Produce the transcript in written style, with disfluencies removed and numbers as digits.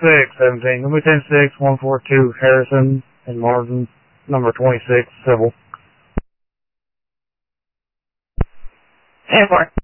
10-6-17. Number 10-6-142 Harrison and Martin. Number 26 Civil. 10-4.